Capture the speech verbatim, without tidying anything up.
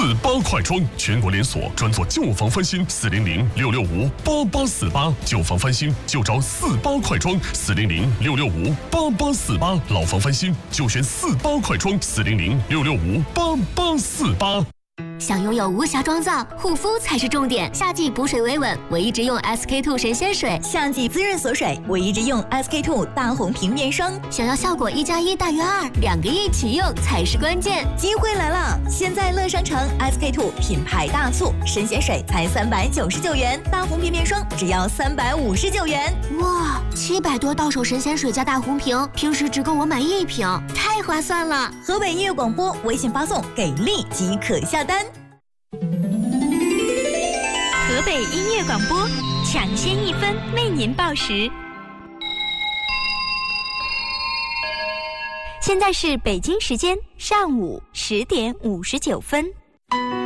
四八快装，全国连锁，专做旧房翻新。四零零六六五八八四八，旧房翻新就找四八快装。四零零六六五八八四八，老房翻新就选四八快装。四零零六六五八八四八。 想拥有无瑕妆造，护肤才是重点。夏季补水维稳，我一直用 S K two 神仙水； 夏季滋润锁水，我一直用 S K two 大红瓶面霜。 想要效果一加一大于二，两个一起用才是关键。 机会来了！现在乐商城 S K two 品牌大促，神仙水才三百九十九元，大红瓶面霜只要三百五十九元。 哇，七百多到手神仙水加大红瓶，平时只够我买一瓶，太划算了！ 河北音乐广播微信发送给力即可下单。 河北音乐广播，抢先一分为您报时。现在是北京时间上午十点五十九分。